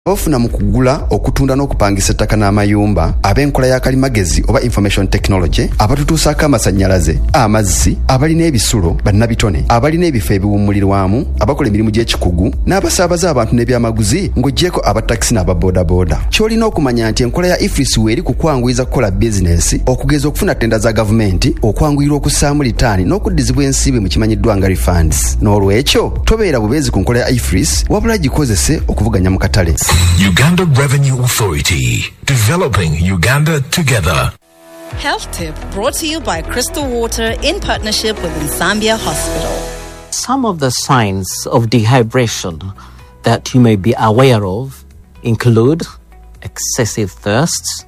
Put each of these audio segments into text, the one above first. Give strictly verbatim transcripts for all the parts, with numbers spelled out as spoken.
Ofuna mu kugula okutunda n'okupangisa ettaka n'amayumba ab'enkola ya kalimagezi oba information technology abatutuusaako amasannyalaze amazzi abalina ebisulo bannabitone abalina ebifo ebiwummulirwamu abakola emirimu gy'ekikugu n'abasaabaza abantu n'ebyamaguzi ng'oggyeko abatakisi n'ababoodaboda. Ky'olina okumanya nti enkola ya I F R I S weeri kukwanguyiza kukola bizinesi okugeza okufuna ttenda za gavumenti okwanguyirwa okussaamu litaani n'okuddizibwa ensiibe mu kimanyiddwa nga refunds. N'olwekyo tobeera bubeezi ku nkola ya I F R I S wabula gikozese okuvuganya mu katale. Uganda Revenue Authority, developing Uganda together. Health tip brought to you by Crystal Water in partnership with Nsambia Hospital. Some of the signs of dehydration that you may be aware of include excessive thirst,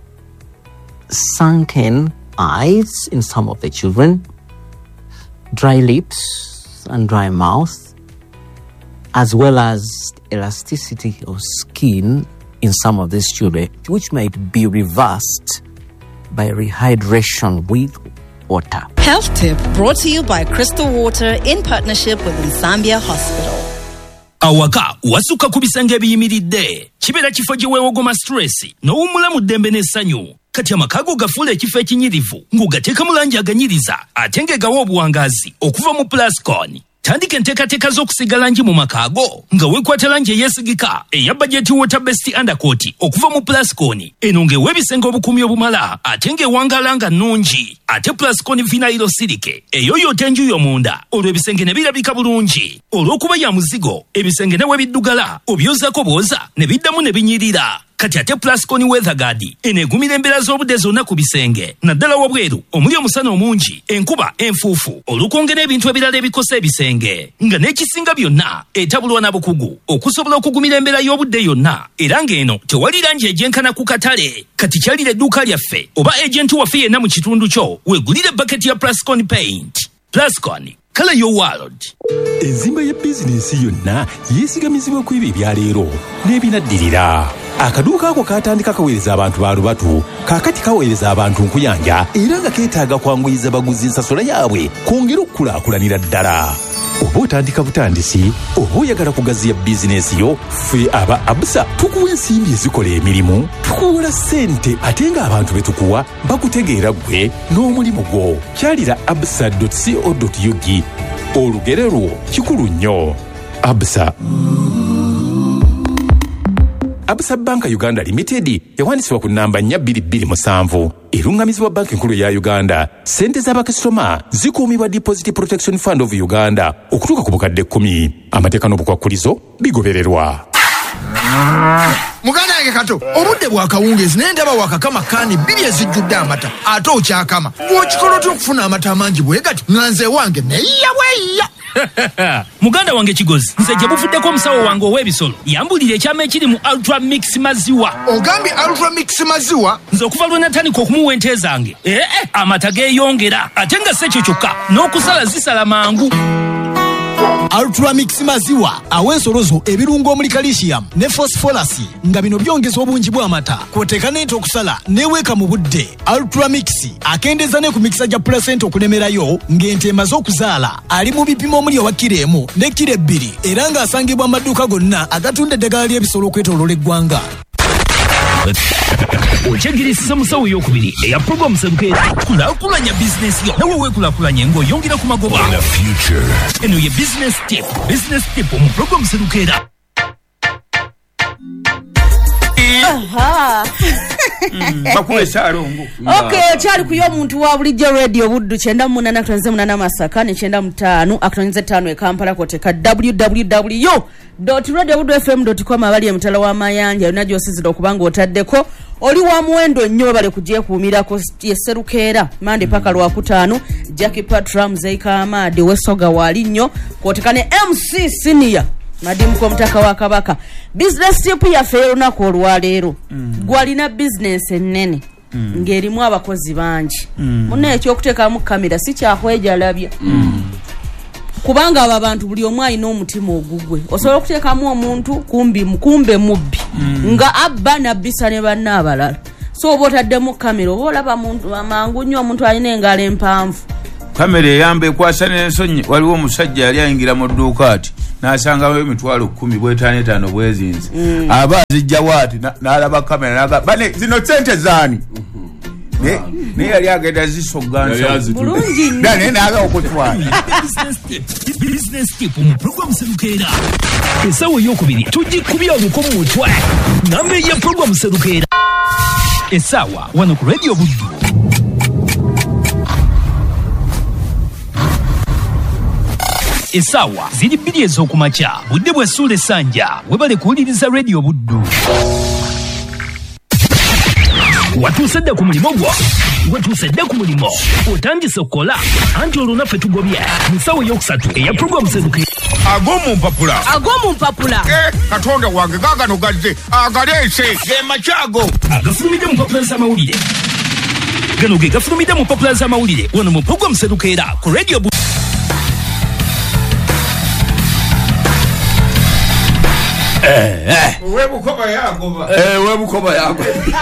sunken eyes in some of the children, dry lips and dry mouth, as well as elasticity of skin in some of these children, which might be reversed by rehydration with water. Health tip brought to you by Crystal Water in partnership with Nsambia Hospital. Awaka wasuka ku bisenge ebiyimiridde kibeera kifo gye weewogoma stress n'owummula mu ddembe n'essanyu. Kati amakago gafuula ekifo ekinyirivu ng'ogateeka mu langi aganyiriza ate ng'egawa obuwangazi okuva mu Plascon. Tandika enteekateeka z'okusiga langi mu makaago nga weekwata langi eyeesigika eya budget water based undercoat okuva mu Plascon. Eno ng'ewa ebisenge obukuumi obumala ate ng'ewangaala nga nnungi. Ate Plascon vinyl silike eyoyoota enju y'omunda olwo ebisenge ne birabika bulungi. Olw'okuba ya muzigo ebisenge ne we biddugala obyozaako bwoza ne biddamu ne binyirira. Kati ate Plascon weather guard eneegumira embeera z'obudde zonna ku bisenge naddala wabweru omuli omusana omungi enkuba enfuufu olukwongera ebintu ebirala ebikosa ebisenge nga n'ekisinga byonna etabulwa na bukugu okusobola okugumira embeera y'obudde yonna era ng'eno tewali langi egyenkana ku katale. Kati kyalira edduuka lyaffe oba ejenti waffe yenna mu kitundu kyo weegulire baketi ya Plascon paint. Plascon, color your world. Enzimba ya bizinensi yonna yeesigamizibwa ku ebyo ebyaleero n'ebinaddirira. Akaduuka ako katandika kaweereza abantu ba lubatu kaakati kaweereza abantu nkuyanja era nga keetaaga kwanguyiza baguzi nsasula yaabwe kwongera okukulaakulanira ddala. Oba otandika butandisi oba oyagala kugaziya bizinensi yo, ffe aba Absa tukuwa ensimbi ezikola emirimu, tukuwola ssente ate ng'abantu be tukuwa bakutegeera ggwe n'omulimu gwo. Kyalira absa dot co dot u g. Olugero lwo kikulu nnyo. Absa. Absa Bank Uganda Limited yawandiisibwa ku nnamba nnya bbiri bbiri musanvu. Erungamizibwa banki nkulu ya Uganda. Sente z'abakasitoma zikuumibwa Deposit Protection Fund of Uganda okutuuka ku bukadde kkumi. Amateeka n'obukwakkulizo bigobererwa. Muganda yange kato obudde bwa kawungeezi naye ndaba wakakama kaani bbiri ezijjudde amata ate okyakama gw'okikola otya okufuna amata amangi bwe gati nga nze wange neyiya bweyiya. Muganda wange kigozi nze gye buvuddeko omusawo wange ow'ebisolo yambulira ekyama ekiri mu Ultra Mix maziwa. Ogambye Ultra Mix maziwa? Nze okuva lwe natandika okumuwa ente zange ee eh, amata geeyongera ate nga si ekyo kyokka n'okusala zisala mangu. Ultra Mix maziwa aw'ensolo zo ebirungo omuli calcium ne phosphorus nga bino byongeza obungi bw'amata kw'oteeka n'ente okusala n'eweeka mu budde. Ultra Mix akendeeza ne ku mikisa gya placenta okulemerayo ng'ente emaze okuzaala. Ali mu bipimo omuli owa kiro emu ne kiro ebbiri era ng'asangibwa amaduuka gonna agatunda eddagala ly'ebisolo okwetooloola eggwanga. Okyegirisa musawo ey'okubiri eya program Serukeera kulaakulanya bizinensi yo nawe weekulaakulanye ng'oyongera ku magoba. Eno ye business tip. Business tip mu program Serukeera. Aha. Bakule salongo. Okay, kyali kuyo omuntu wa bulijjo radio buddu kyenda munana tonze munana Masaka ne kyenda mutaano atonze ttaano e Kampala koteka w w w dot radio buddu f m dot com abali emutala wa mayanja yonna gy'osizira okubanga otaddeko oli wa muwendo nnyo bale kujje kuumirako Serukeera Mande paka lwakutaano Jackie Patra Mzeika Amadi Wesoga wali nnyo koteka ne M C Senior Madimu kwa mtaka wa Kabaka. Business tip ya fero na kwa olwaleero. Mm. Gwalina business ennene. Mm. Ngerimu abakozi bangi. Mm. Mune ekyokuteeka mu kamera si kyahweja labya. Mm. Kubanga aba bantu buli omu alina omutima ogugwe. Osobola okuteekamu omuntu kumbi mukumbe mubbi. Mm. Nga abba nabbisa ne banna abalala. So oba otaddemu kamera oba olaba muntu amangu nnyo omuntu alina engalo empanvu. Kamera eyamba ekwasa n'ensonyi waliwo omusajja yali ayingira mu dduuka ati n'asangawo emitwalo kkumi bwetaano etaano bwezinze aba azijjawo ati n'alaba kamera n'aga bane zino sente zaani naye yali agenda zisogganbulungi naye naaga okutwala business tip mu program Serukeera esawa eyokubiri tugikubya oluko mu mutwe namba ya program Serukeera esawa wano ku radio Buddu. Esawa ziri bbiri ez'okumakya budde bwa Ssuula Essanja webale kuwuliriza radio Buddu. Watuuse dda ku mulimo gwo watuuse dda ku mulimo otandise okukola anti olwo naffe tugobye mu ssaawa ey'okusatu eya program Serukeera ag'omu mpapula ag'omu mpapula katonda wange gaagano gazze agaleese ge makyago agafulumidde mu mpapula z'amawulire gano ge gafulumidde mu mpapula z'amawulire wano mu program Serukeera ku radio Buddu. webukoba yagoba eh webukoba yago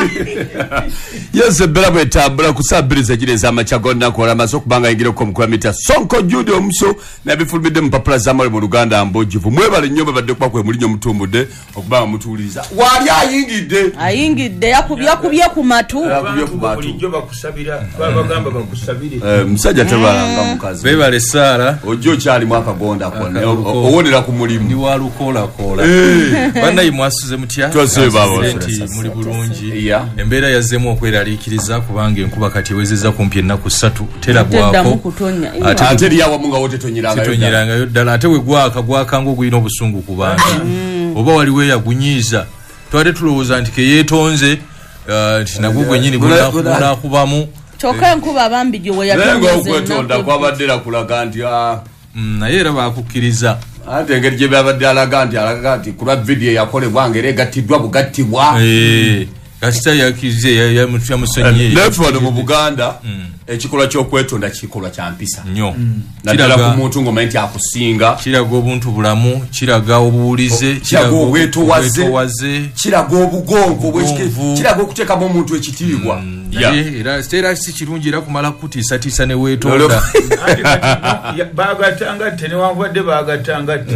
yose bela bwetambula kusabiriza gire za machago nakola maso kubanga ingire ko mukula mita Sonko Jude omuso na bifulumide mpapula za mali mu Luganda ambojivu mwebale nyoba badde kwa kwe mulinyo mutumbude okubanga mutuliza wali ayingide ayingide yakubya kubya ku matu yakubya ku matu bulijjo bakusabira babagamba bakusabire eh musajja tabalanga mukazi bebale Sara ojo kyali mwaka gonda kone owonera ku mulimu ndi walukola kola bana imwasuze mutya twase babo muri bulungi embeera yazemu okweraliikiriza kubanga enkuba kati ewezeza kumpi ennaku ssatu teragwako ate liyawa munga wote tonyiranga tonyiranga yo ddala ate we gwaka gwaka ngo guyina obusungu ku bantu oba waliwo eyagunyiiza twade tulowooza nti ke yeetonze nti nagwo gwennyini bunaakubamu kyokka enkuba abambi gye we yatonda kwabaddera kulaga nti naye era baakukkiriza ate engeri gye byabadde alaga nti alaga nti kulwa video yakolebwa ngeri egattiddwa bugattibwa kasita yakize yamusonyiye nefano mu Buganda ekikolwa ky'okwetonda kikolwa kya mpisa nnyo naddala ku muntu ngoma nti akusinga kiraga obuntu bulamu kiraga obuwulize kiraga obwetowaze kiraga obugonvu kiraga okuteekamu omuntu ekitiibwa era era si kirungi era kumala kutiisatiisa ne weetonda bagatangate newanvadde bagatangate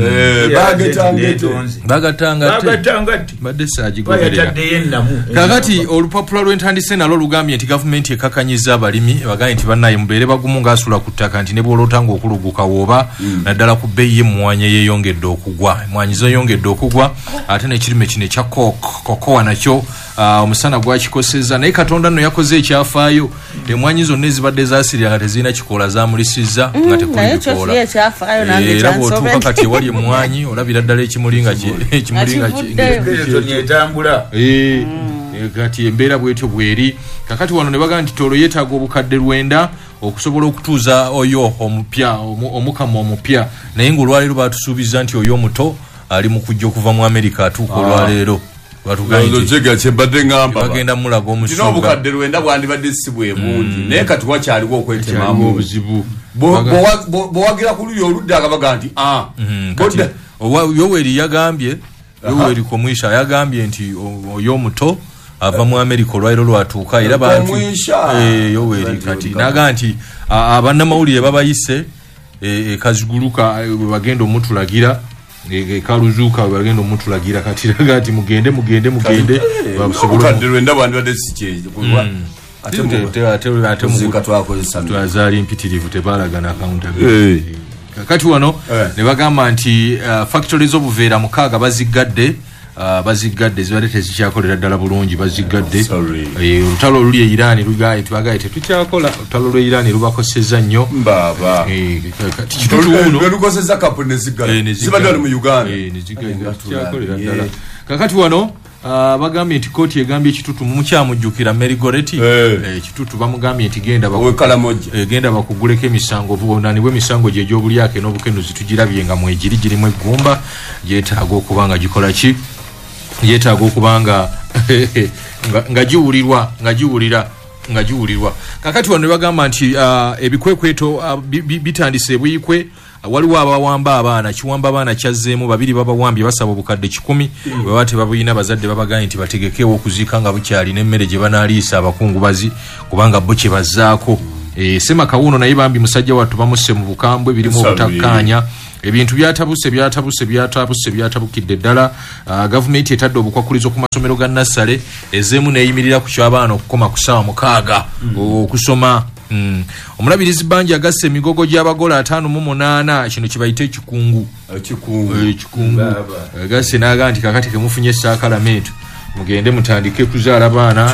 bagatangate badde saagigoberera kakati olupapula lw'entandise nalwo lugambye nti gavumenti ekakanyiza abalimi bagambye nti bannaye mubeere bagumu ng'asula ku ttaka nti ne bw'olotanga okuluguka wooba naddala ku bbeeyi y'emmwanyi yeeyongedde okugwa emmwanyi zeeyongedde okugwa ate n'ekirime kino ekya kokowa nakyo omusana gwakikosezza naye katonda nno yakoze ekyafaayo emmwanyi zonna ezibadde zaasirira nga tezirina kikola zamulisizza nga tekuli bikoola era bw'otuuka kati ewali emmwanyi olabira ddala ekimuli nga etambula kati embeera bwetyo bweri kakati wano ne bagamba nti toolo yeetaaga obukadde lwenda okusobola okutuuza oyo omupya omukama omupya naye ng'olwaleero baatusuubiza nti oyo omuto ali mu kujja okuva mu Amerika atuuka olwaleero bagenda mulaga omusuga obukadde lwenda bwandibadde si bwe bungi naye kati wakyaliwo okwetemamu obuzibu bwewagira ku luyo oludda nga baga nti Yoweri yagambye Yoweri Komwisha yagambye nti oyo omuto ava mu Amerika olwaliro lwatuuka era bantu Yoweri kati naga nti abannamawulire babayise ekaziguluka bagenda omutulagira ekaluzuuka bagenda omutulagira kati raga nti mugende mugende mugende obukadde lwenda bwandibadde si kyejo twazaali mpitirivu tebalagana akawunta kakati wano ne bagamba nti factory z'obuveera mukaaga baziggadde baziggadde zibadde tezikyakolera ddala bulungi baziggadde olutalo oluli e Iran lugaye tubagaye tetukyakola olutalo lw'e Iran lubakosezza nnyo lukosezza kapu nezibadde mu Uganda kakati wano bagambye nti kooti egambye ekitutu mukyamujjukira Mary Goretti ekitutu bamugambye nti genda bakuguleko emisango buvunaanibwe emisango gye egy'obulyake n'obukenuzi tugirabye nga mwegiri girimu eggumba yeetaaga okuba nga gikola ki yeetaaga okuba nga nga giwulirwa nga giwulira nga giwulirwa kakati wano ne bagamba nti ebikwekweto bitandise buyikwe waliwo abawamba abaana kiwamba abaana kyazzeemu babiri babawambye basaba obukadde kikumi bwe bate babuyina bazadde babaganye nti bategekeewo okuziika nga bukyali n'emmere gye banaaliisa abakungubazi kubanga bo kye bazzaako e, Semaka wuno naye bambi musajja wattu bamusse mu bukambwe birimu obutakkaanya ebintu byatabuse byatabuse byatabuse byatabukidde ddala. uh, Gavumenti etadde obukwakulizo ku masomero ga Nassale ezeemu neeyimirira ku ky'abaana okukoma ku ssaawa mukaaga mm. okusoma. Mm. Omulabirizi bangi agasse emigogo gy'abagole ataano mu munaana kino kibayita ekikungu ekikungu ekikungu agasse n'aga nti kakati kemufunye essaakalamentu mugende mutandike kuzaala baana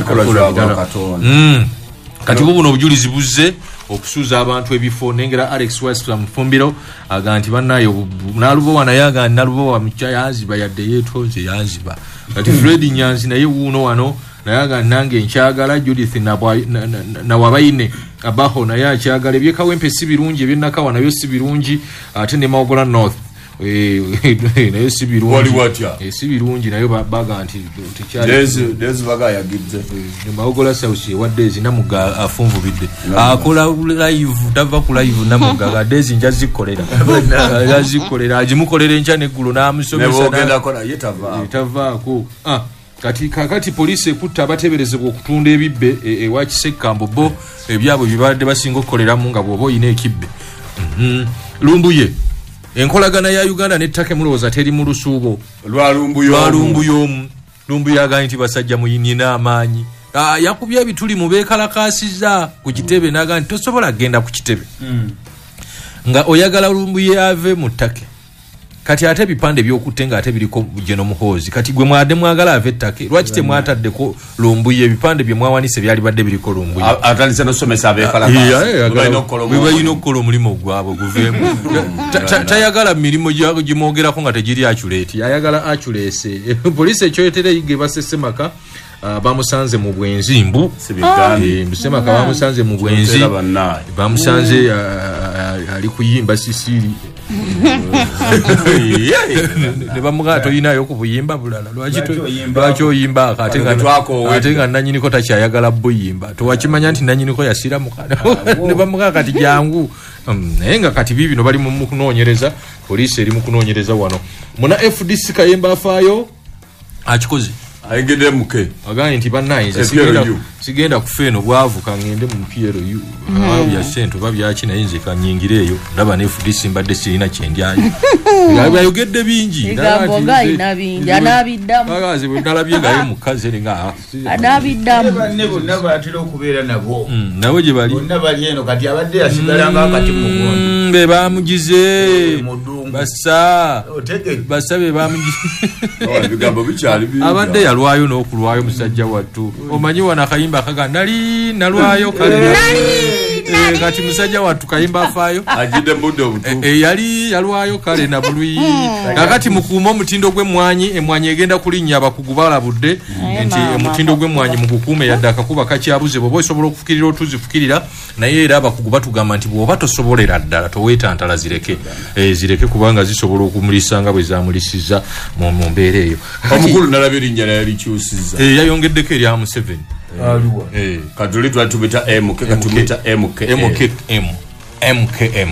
mm. Kati bo buno obujulizi buzze okusuuza abantu ebifo. Nengera Alex Westlam Mufumbiro aga nti bannayo nalubowa naye aga nalubowa mucha yanziba yadde yeetoze yanziba. Kati Fred Nyanzi naye wuuno wano naye aga nange nkyagala. Judith na wabayine abaho naye akyagala. Ebyekawempe si birungi ebyennakawa nayo si birungi ate ne Maogola North nayo si birungi si birungi nayo baga nti tekyali baga yagidde Maogola South wadde ezinamuga afunvubidde akola live tava ku live namuga gadezi njazikolera yazikolera ajimukolera encha neggulo n'amusomesa n'ogenda kola yetava yetavaako. ah Kati kakati police ekutta abateberezebwa okutunda ebibbe ewa Kisekkambo bo ebyabwe bibadde basinga okukoleramu nga bw'oba oyina ekibbe. Lumbuye enkolagana ya Uganda n'ettaka mulowooza teri mu lusuubo lwa lumbuyomu. Lumbuye agambye nti basajja muyinina amaanyi. Yakubye ebituli mu beekalakaasiza ku kitebe n'agamba nti tosobola kgenda ku kitebe nga oyagala Lumbuye ave mu ttake. Kati ate bipande byokutenga ate biriko Jeno Muhoozi. Kati gwe mwade mwagala ave ttake lwaki temwataddeko Lumbuye ebipande bye mwawanise byali badde biriko Lumbuye atandise n'osomesa abeekalakaasi bayina okukola omulimu gwabwe guveemu. Tayagala mirimu gimwogerako nga tegiri aculeti ayagala aculese. Poliisi ekyoyetere yige basesemaka bamusanze mu bwenzimbu Semaka bamusanze mu bwenzi bamusanze ali kuyimba sisiri ne bamuga toyinayo ku buyimba bulala lwaki oyimba ate nga nanyiniko takyayagala buyimba towakimanya nti nanyiniko yasira mukana ne bamuga kati jangu naye nga kati bibino bali mu kunoonyereza. Poliisi eri mu kunoonyereza wano. Muna F D C Kayemba afaayo akikoze ayigede muke agani nti bannayiza sigenda sigenda kufeno bwavu kangende mu P L U abya sento babya kina yinze kanyiingireyo ndaba ne F D C mbadde sirina kyendyayo ngabya yogedde bingi ndaba ngai nabingi anabiddamu bagazi bwe ndalabye ngaye mukazi nga anabiddamu banne bonna batira okubeera nabo nabo gye bali bonna bali eno kati abadde yasigala nga kati mugondi be bamugize basa basabe bamugize bigambo bikyali bingi abadde yalwayo n'okulwayo musajja wattu omanyi wana akayimba akaga nali nalwayo kale kati musajja wattu kayimba afaayo ajide mbudde obutuufu yali yalwayo kale na bulwi kakati mukuuma omutindo gw'emmwanyi emmwanyi egenda kulinnya abakugu balabudde nti omutindo gw'emmwanyi mugukuume yadde akakuba kakyabuze bw'oba osobola okufukirira otuzifukirira naye era abakugu batugamba nti bw'oba tosobolera ddala toweetantala zireke zireke kubanga zisobola okumulisa nga bwe zamulisiza mu mbeera eyo. Omukulu nalabye erinnya yalikyusiza yayongeddeko erya Museveni katuli twatubita M K katumita M K M M K M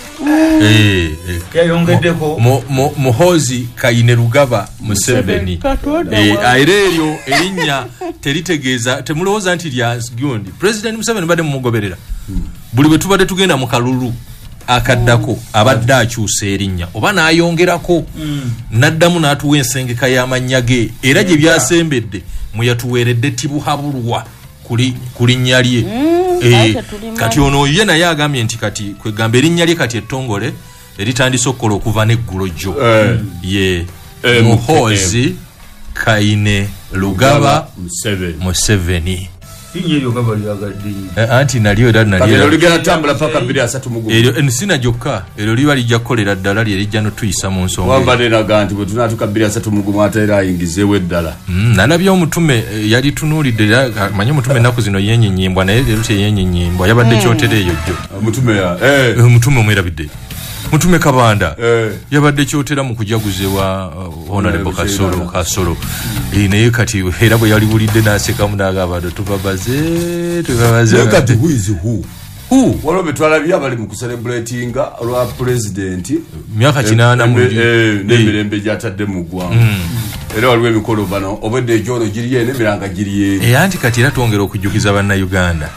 kayongeddeko Muhoozi Kainerugaba Museveni era eryo erinnya teritegeeza temulowooza nti lya gundi President Museveni badde mumugoberera buli bwe tubadde tugenda mu kalulu akaddako abadde akyusa erinnya oba n'ayongerako n'addamu n'atuwa ensengeka y'amannya ge era gye byasembedde mwe yatuweeredde tibuhabulwa ku linnya lye. Kati ono ye naye agambye nti kati kwegamba erinnya lye kati ettongole eritandise okukola okuva n'eggulo jjo ye Muhoozi Kainerugaba Museveni. Tinyeyo kabali agadde anti naliyo era naliyo ligera tambula paka bbiri asatu mugumu eryo ensina jokka eryo liba lijja kukolera ddala lye lijja notuyisa mu nsonga wabadde naganti bwe tunatuka bbiri asatu mugumu ate era ayingizeewo eddala nalabye omutume yali tunuulidde manyi omutume ennaku zino yenyenyimbwa naye leero teyenyenyimbwa yabadde kyotere eyo jjo omutume omwerabidde Mutume Kabanda yabadde kyotera mu kujaguze wa Honorable Kasolo Kasolo naye kati era bwe yali bulidde n'aseka munaga abantu tubabaze tubabaze kati who is who who walo betwalabya bali mu kucelebrating olwa president myaka kinaana mu n'emirembe gyatadde mu ggwanga era waliwo emikolo bano obedde ejono giriye n'emiranga giriye e anti kati era twongera okujjukiza banna Uganda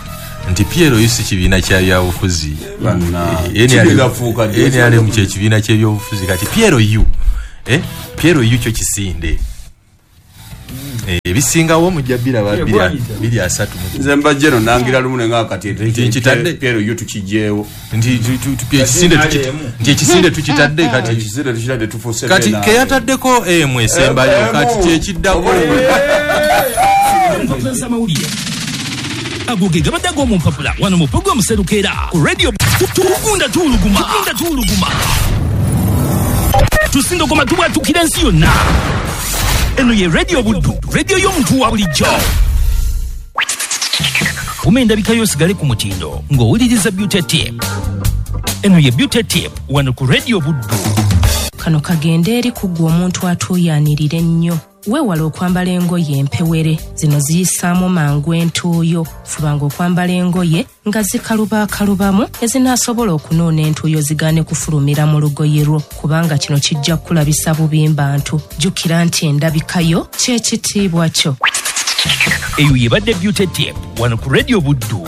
nti Piero yusi kibiina kya byabufuzi Banna, Eni kibigafuuka, ali- eni ali mu kyekibiina ky'ebyobufuzi kati Piero yu eh Piero yu kyo kisinde eh ebisingawo mujja biraba biri biri asatu mu nze mbajjeno nangira lumu ne ngakati Nti kitadde. Piero yu tukijeewo nti tu- tu- tu- ekisinde tuki- nti ekisinde tukitadde kati ekisinde tukitadde tufuuse kati bena. keyataddeko emu esembayo Emu. kati kyekiddako empapula z'amawulire ago ge gabadde ag'omumpapula wano mu pulogulaamu Serukera ku radio tugunda tuuluguma tugunda tuuluguma tusindogoma tubwatukira ensi yonna eno ye radio buddu radio y'omuntu wa bulijjo kuma endabika y'osigale ku mutindo ng'owuliriza beauty tip eno ye beauty tip wano ku radio buddu kano kagende eri kuggwa omuntu atuuyanirira ennyo weewala okwambala engoye empewere zino ziyisaamu mangu entuuyo fubanga okwambala engoye nga zikalubakalubamu ezinaasobola okunuuna entuuyo zigaane kufulumira mu lugoye lwo kubanga kino kijja kulabisa bubi mbantu jjukira nti endabikayo kyekitiibwa kyo eyo yebadde beauty tip wano ku radio buddu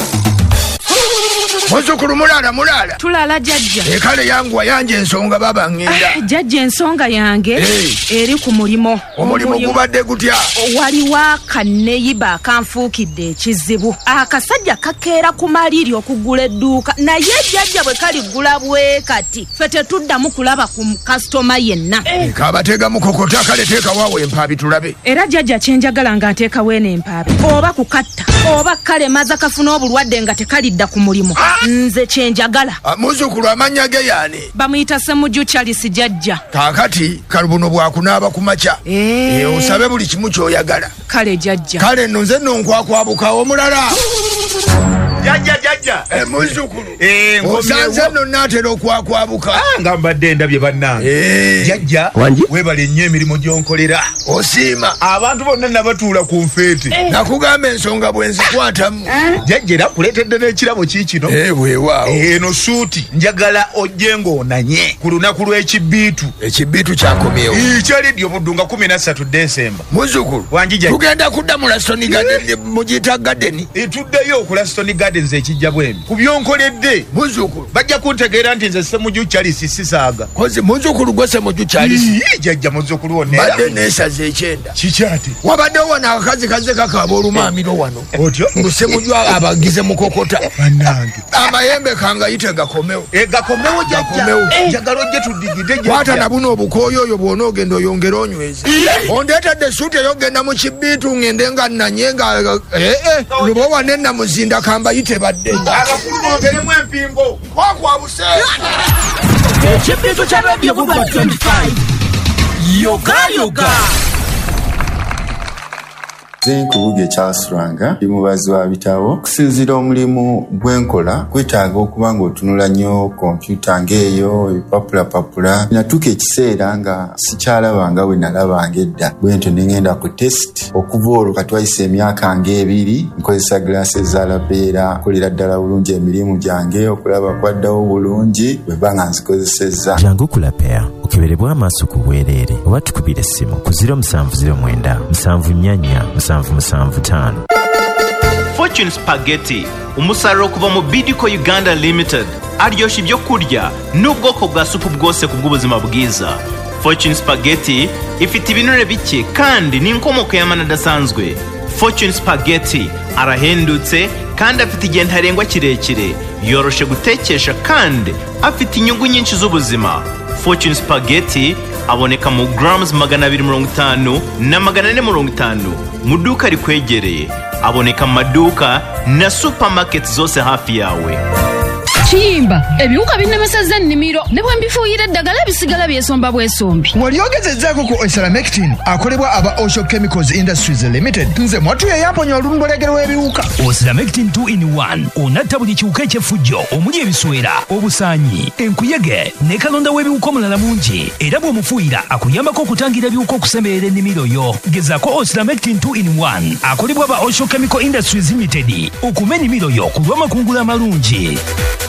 Muzukulu mulala mulala. Tulala jajja. Ekale yangu wayanje ensonga baba ngenda. Ah, jajja ensonga yange Hey. eri ku mulimo. Omulimo gubadde gutya? Waliwo akanneyiba akanfuukidde ekizibu. Akasajja kakeera ku maliri okugula edduuka naye jajja bwe kaligula bwe kati ffe tetuddamu kulaba ku kasitoma yenna. Kabatega mukokota kale teeka waawe empaabi tulabe. Era jajja kyenjagala nga nteekawo eno empaabi oba kukatta oba kalemaza kafuna obulwadde nga tekalidda ku mulimu. Nze kyenjagala. Muzukulu amannya ge yaani? Bamuyita Ssemujju Charles jajja. Kaakati kalubuno bwakunaaba ku makya. Eh. Eh, osabe buli kimu ky'oyagala. Kale jajja. Kale nno nze nno nkwakwabuka omulala. Jajja jajja. Eh, muzukulu. Eh, osanze nno naatera okwakwabuka. Ah, nga mbadde ndabye bannange. Eh. Jajja weebale nnyo emirimu gy'onkolera. Osiima. Abantu bonna nabatuula ku nfeete. Eh. Nakugamba ensonga bwe nzikwatamu. Jajja era kuleetedde n'ekirabo kiikino. Eh, weewaawo. Eno suuti njagala ojje ng'onanye ku lunaku lw'ekibbiitu. Ekibbiitu kyakomyewo. Kyaliddi obuddu nga kumi na ssatu Desemba. Muzukulu. Wangi jajja. Tugenda kudda mu Laston Garden mugiyita Garden. Tuddeyo ku Laston Gardens ekijja bwemi. Ku byonkoledde. Muzukulu. Bajja kuntegeera nti nze Ssemujju Charles sisaaga. Kozi muzukulu gwe Ssemujju Charles. Jajja muzukulu wonna. Badde neesaza ekyenda. Kikyate. Wabaddewo wano akakazi kaze kakaaba olumaamiro wano. Otyo. Ngu Ssemujju abagize mukokota. Bannange. Amayembe kangayite gakomewo. E gakomewo jajja. Gakomewo. Njagala ojje tuddigide jajja. Kwata na buno obukooyo oyo bw'onoogenda oyongera onyweze. Ondeetedde suuti eyogenda mu kibbiitu ngende nga nnanye nga eh eh lubo wane namuzinda kambayite badde. Abakulu bongeremu empingo. Kwakwabuse. ekibbiitu kya radio buddu twenty-five yoga yoga Zenkubuge Charles ndi mubazi wa bitabo okusinziira omulimu gwenkola kwetaaga okuba ng'otunula nnyo kompyuta ng'eyo ebipapulapapula natuuka ekiseera nga sikyalabanga we nalabanga edda bwentyo ne ngenda ku test okuva olwo kati wayise emyaka ng'ebiri nkozesa glasses za labeera kolera ddala bulungi emirimu gyange okulaba kwaddawo bulungi bwe bba nga nzikozesezza jangu kulapea okeberebwa amaaso ku bwereere oba tukubira essimu ku zero musanvu zero mwenda musanvu nnyanya musanvu musanvu ttaano. Fortune Spaghetti umusaruro okuva mu Bidco Uganda Limited aryoshya ibyo kurya n'ubwoko bwa supu bwose ku bw'ubuzima bwiza. Fortune Spaghetti ifite ibinure bike kandi n'inkomoko y'amana adasanzwe. Fortune Spaghetti arahendutse kandi afite igihe ntarengwa kirekire, yoroshe gutekesha kandi afite inyungu nyinshi z'ubuzima. Fortune Spaghetti aboneka mu grams magana abiri mirongo itanu na magana ane mirongo itanu mu duka rikwegereye. Aboneka mu maduka na supermarket zose hafi yawe. Kiyimba ebiwuka binnemesezza ennimiro ne bwe mbifuuyira eddagala bisigala byesomba bwesombi. Ng'olyogezezzaako ku Osalamectin akolebwa aba Osho Chemicals Industries Limited. Nze mwatu ye yamponya olumbolegero w'ebiwuka. Osalamectin two in one onatta buli kiwuka eky'effujjo omuli ebiswera obusaanyi enkuyege ne kalonda w'ebiwuka omulala mungi era bw'omufuuyira akuyambako okutangira ebiwuka okusemerera ennimiro yo. Gezaako Osalamectin two in one akolebwa aba Osho Chemical Industries Limited okuma ennimiro yo ku lw'amakungula amalungi.